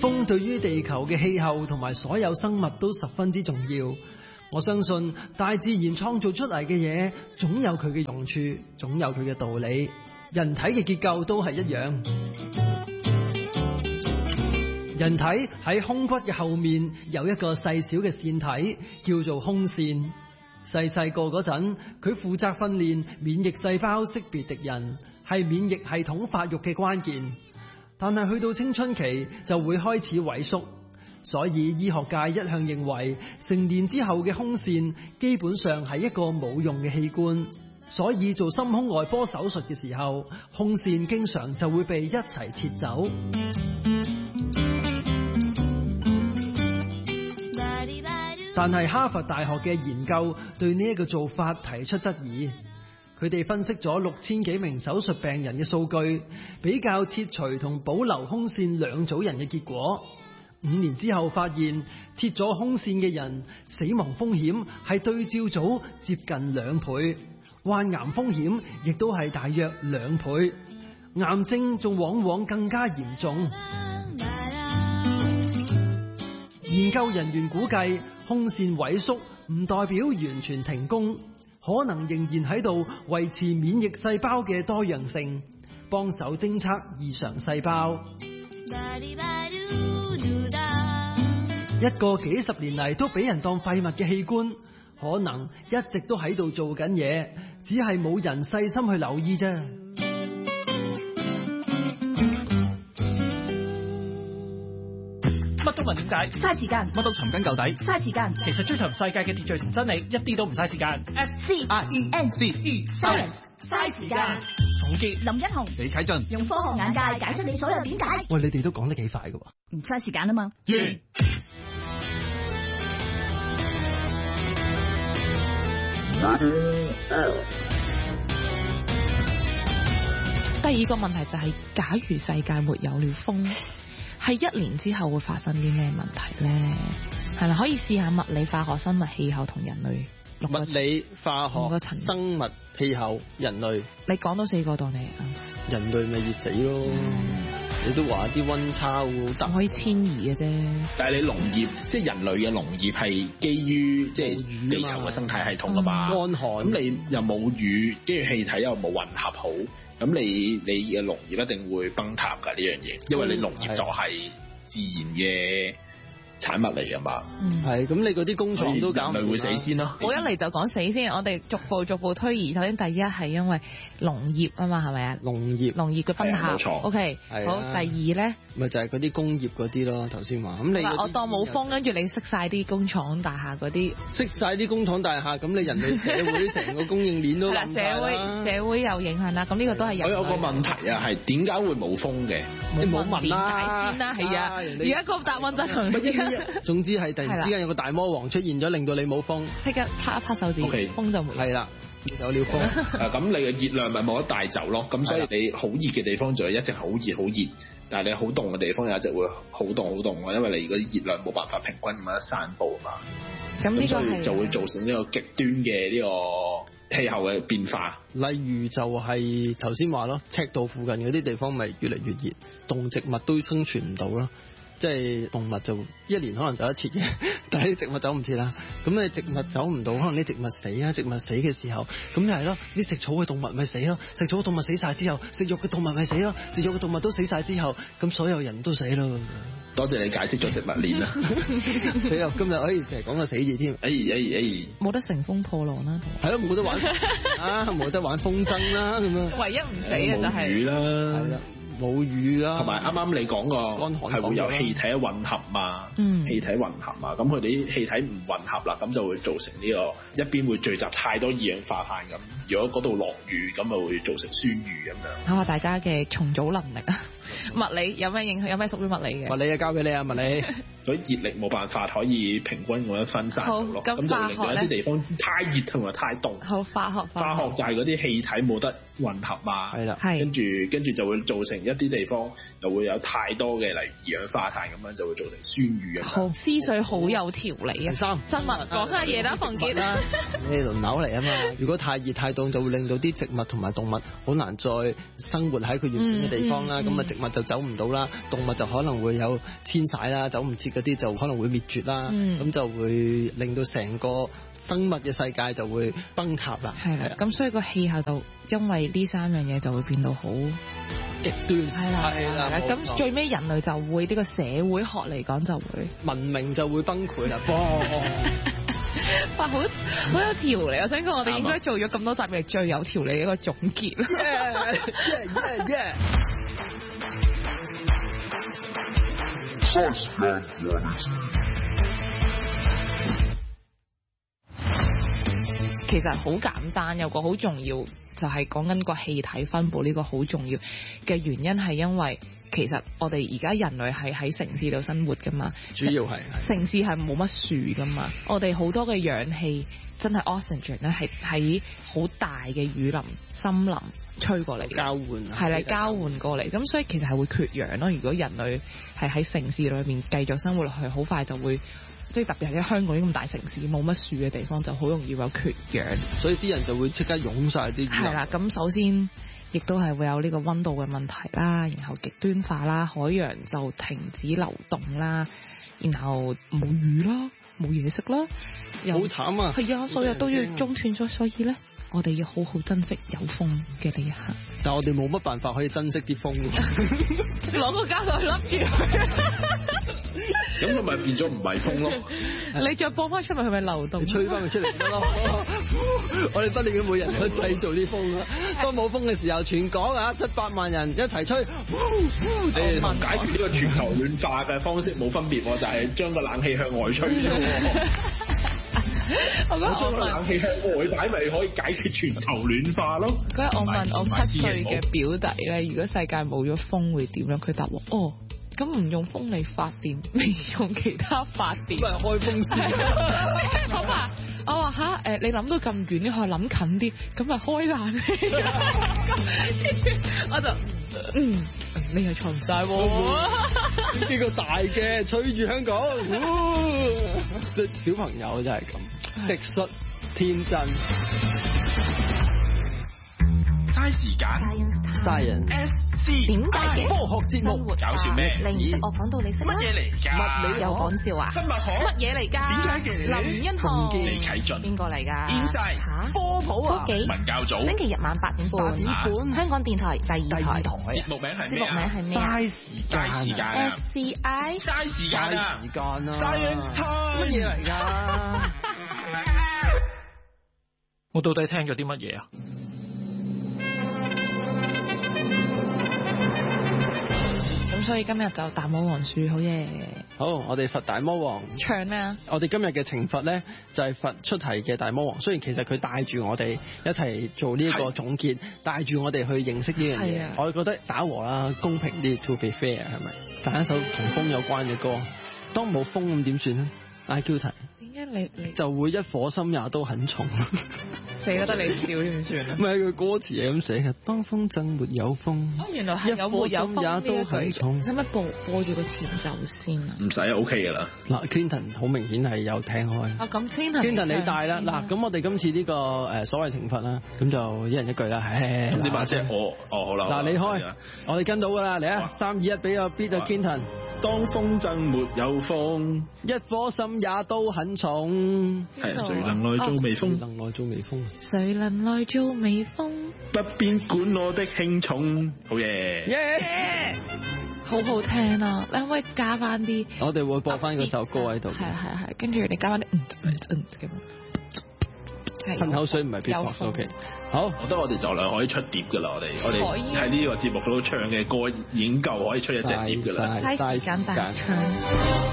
風對於地球嘅氣候同埋所有生物都十分之重要。我相信大自然創造出嚟嘅嘢，總有佢嘅用處，總有佢嘅道理。人體嘅結構都係一樣。人體喺胸骨嘅後面有一個細小嘅腺體，叫做胸腺。細個嗰陣，佢負責訓練免疫細胞識別敵人，係免疫系統發育嘅關鍵。但係去到青春期就會開始萎縮，所以醫學界一向認為成年之後嘅胸腺基本上係一個冇用嘅器官。所以做心胸外科手術嘅時候，胸腺經常就會被一齊切走。但係哈佛大學嘅研究對呢一個做法提出質疑。佢哋分析咗6000幾名手術病人嘅數據，比較切除同保留胸腺兩組人嘅結果。5年之後發現，切咗胸腺嘅人死亡風險係對照組接近2倍，患癌風險亦都係大約2倍，癌症仲往往更加嚴重。研究人員估計，胸腺萎縮唔代表完全停工，可能仍然喺度維持免疫細胞嘅多樣性，幫手偵測異常細胞。一個幾十年嚟都俾人當廢物嘅器官，可能一直都喺度做緊嘢，只係冇人細心去留意啫。 乜都問點解， 嘥時間； 乜都尋根究底， 嘥時間。 其實追尋世界嘅秩序同真理，一啲都唔嘥時間。 SCIENCE 嘥時間。 總結： 林一雄、 李啟俊， 用科學眼界解釋你所有點解。 喂，你哋都講得幾快㗎喎？ 唔嘥時間啊嘛。 完。 第二個問題就係，假如世界沒有了風，係1年之後會發生啲咩問題咧？係啦，可以試下物理、化學、生物、氣候同人類。 物理、化學、生物、氣候、人類。 你講到4個度你人類咪熱死咯。你都話啲溫差好大， 可以遷移嘅啫。 但係你農業，即係人類嘅農業係基於即係地球嘅生態系統㗎嘛。 乾旱， 咁你又冇雨，跟住氣體又冇混合好，咁你嘅農業一定會崩塌㗎呢樣嘢，因為你農業就係自然嘅產物嚟㗎嘛。 係，咁你嗰啲工廠都搞唔掂， 人類會死先咯。 我一嚟就講死先，我哋逐步推移。首先第一係因為農業啊嘛，係咪啊？農業嘅崩塌。 冇錯。 OK，好。第二咧， 咪就係嗰啲工業嗰啲咯。頭先話咁你我當冇風，跟住你熄晒啲工廠大廈嗰啲， 熄晒啲工廠大廈，咁你人類社會成個供應鏈都冧晒啦。 社會有影響啦。咁呢個都係人類。 我有個問題啊，係點解會冇風嘅？ 你冇問啦。先啦，係啊。而家個答案就係總之係突然之間有個大魔王出現咗，令到你冇風， 即刻拍一拍手指，風就冇。 係啦，有了風。 咁你嘅熱量咪冇得帶走咯。咁所以你好熱嘅地方就一直好熱，但係你好凍嘅地方又一直會好凍咯，因為你嗰啲熱量冇辦法平均咁樣散佈嘛。 咁呢個所以就會造成呢個極端嘅呢個氣候嘅變化。 例如就係頭先話咯，赤道附近嗰啲地方咪越嚟越熱，動植物都生存唔到啦。即係動物就1年可能走一次嘅，但係啲植物走唔切啦。咁你植物走唔到，可能啲植物死啊。植物死嘅時候，咁就係咯，啲食草嘅動物咪死咯。食草嘅動物死晒之後，食肉嘅動物咪死咯。食肉嘅動物都死晒之後，咁所有人都死咯。 多謝你解釋咗食物鏈啦。 死啦！今日可以成日講個死字添。 冇得乘風破浪啦。 係咯，冇得玩冇得玩風箏啦咁樣。 唯一唔死嘅就係雨啦。 係啦。冇雨啦， 同埋啱啱你講個係會有氣體嘅混合嘛，氣體混合嘛，咁佢哋啲氣體唔混合啦，咁就會造成呢個一邊會聚集太多二氧化碳咁，如果嗰度落雨咁就會造成酸雨咁樣。 睇下大家嘅重組能力啊！物理有咩影響？有咩屬於物理嘅？ 物理啊，交俾你啊，物理。 嗰啲熱力冇辦法可以平均咁樣分散到咯，咁就令到一啲地方太熱同埋太凍。 好，化學就係嗰啲氣體冇得混合嘛， 係啦， 跟住就會造成一啲地方就會有太多嘅例如二氧化碳咁樣，就會造成酸雨啊。 好，思緒好有條理啊！生物講下嘢啦，馮傑啦， 你輪流嚟啊嘛。如果太熱太凍，就會令到啲植物同埋動物好難再生活喺佢原本嘅地方啦。咁啊，植物物就走唔到啦，動物就可能會有遷徙啦，走唔切嗰啲就可能會滅絕啦，咁就會令到成個生物嘅世界就會崩塌啦。 係啦，咁所以個氣候就因為呢三樣嘢就會變到好極端。 係啦，咁最尾人類就會呢個社會學嚟講就會文明就會崩潰啦。 哇，好有條理！我想講，我哋應該做咗咁多集嚟最有條理嘅一個總結。其實好簡單，有個好重要就係講緊個氣體分佈呢個好重要嘅原因係因為其實我哋而家人類係喺城市度生活噶嘛， 主要係城市係冇乜樹噶嘛，我哋好多嘅氧氣真係 oxygen 咧係喺好大嘅雨林、森林吹過嚟， 交換係啦，交換過嚟，咁所以其實係會缺氧咯。如果人類係喺城市裏面繼續生活落去，好快就會。即係特別係喺香港呢咁大城市冇乜樹嘅地方，就好容易有缺氧， 所以啲人就會即刻湧晒啲。 係啦，咁首先亦都係會有呢個溫度嘅問題啦，然後極端化啦，海洋就停止流動啦，然後冇魚啦，冇嘢食啦， 好慘啊！ 係啊，所有都要中斷咗，所以咧，我哋要好好珍惜有風嘅呢一刻。 但係我哋冇乜辦法可以珍惜啲風㗎， 攞個膠袋笠住佢。 咁佢咪變咗唔係風咯？ 你再放翻出嚟，佢咪流動？ 吹翻佢出嚟得咯。我哋不斷咁每人去製造啲風啦。當冇風嘅時候，全港700萬人一齊吹。 你同解決呢個全球暖化嘅方式冇分別喎，就係將個冷氣向外吹啫喎。我將個冷氣向外擺，咪可以解決全球暖化咯。 嗰日我問我7歲嘅表弟咧，如果世界冇咗風會點樣？佢答我咁唔用風力發電，未用其他發電， 咪開風扇。 我話吓你諗到咁遠，你可以諗近啲，咁咪開冷氣。跟住我就你又錯唔晒喎。 呢個大嘅吹住香港，小朋友就係咁，直率天真。 嘥時間 ，Science， 點解嘅？ 科學節目搞笑咩？ 你唔識我講到你識乜嘢嚟㗎？ 物理有講笑啊？ 生物學乜嘢嚟㗎？ 點解嘅？ 林欣豪， 李啟俊， 邊個嚟㗎？ Inside 嚇， 科普啊， 幾文教組， 星期日晚8點半，香港電台第二台。 節目名係節目名係咩啊？ 嘥時間啊 SCI 嘥時間啊！ 嘥時間啊 Science time 乜嘢嚟㗎？ 我到底聽咗啲乜嘢啊？ 咁所以今日就大魔王樹好嘢。 好，我哋罰大魔王唱咩啊？ 我哋今日嘅懲罰咧就係罰出題嘅大魔王。雖然其實佢帶住我哋一齊做呢一個總結，帶住我哋去認識呢樣嘢。我覺得打和啦，公平啲 ，to be fair 係咪？彈一首同風有關嘅歌。當冇風咁點算咧？IQ 題。點解你就會一顆心也都很重？ 死得你笑點算啊？ 唔係佢歌詞係咁寫嘅，當風箏沒有風。 原來係有沒有風也都很重。 使唔使播住個前奏先啊？ 唔使 OK 㗎啦。 嗱 ，Clinton 好明顯係有聽開。 咁 Clinton 你帶啦。嗱，咁我哋今次呢個所謂懲罰啦，咁就一人一句啦。 咁點辦先？好啦。 嗱，你開，我哋跟到㗎啦，嚟啊！3、2、1，俾個 beat 啊 Clinton。 當風箏沒有風， 一顆心也都很重。 係誰能來做微風？ 能來做微風？ 誰能來做微風？ 不必管我的輕重。好嘢！ 耶！ 好好聽啊！你可唔可以加翻啲？ 我哋會播翻嗰首歌喺度。 係，跟住你加翻啲咁。 噴口水唔係 beatbox OK。好， 我覺得我哋就嚟可以出碟㗎啦！我哋喺呢個節目嗰度唱嘅歌已經夠可以出一隻碟㗎啦。 嘥時間大唱。